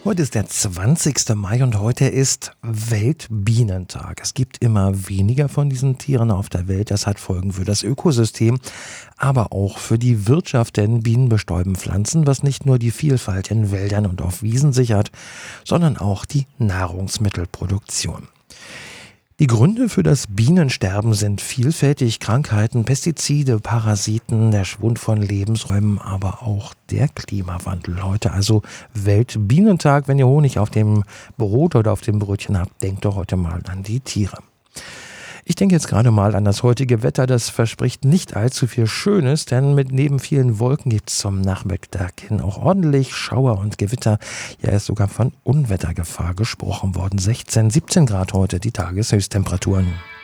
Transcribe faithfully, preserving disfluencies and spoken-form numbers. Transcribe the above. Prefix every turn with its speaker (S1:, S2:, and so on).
S1: Heute ist der zwanzigste Mai und heute ist Weltbienentag. Es gibt immer weniger von diesen Tieren auf der Welt. Das hat Folgen für das Ökosystem, aber auch für die Wirtschaft, denn Bienen bestäuben Pflanzen, was nicht nur die Vielfalt in Wäldern und auf Wiesen sichert, sondern auch die Nahrungsmittelproduktion. Die Gründe für das Bienensterben sind vielfältig: Krankheiten, Pestizide, Parasiten, der Schwund von Lebensräumen, aber auch der Klimawandel. Heute also Weltbienentag. Wenn ihr Honig auf dem Brot oder auf dem Brötchen habt, denkt doch heute mal an die Tiere. Ich denke jetzt gerade mal an das heutige Wetter. Das verspricht nicht allzu viel Schönes, denn mit neben vielen Wolken gibt es zum Nachmittag hin auch ordentlich Schauer und Gewitter. Ja, ist sogar von Unwettergefahr gesprochen worden. sechzehn, siebzehn Grad heute die Tageshöchsttemperaturen.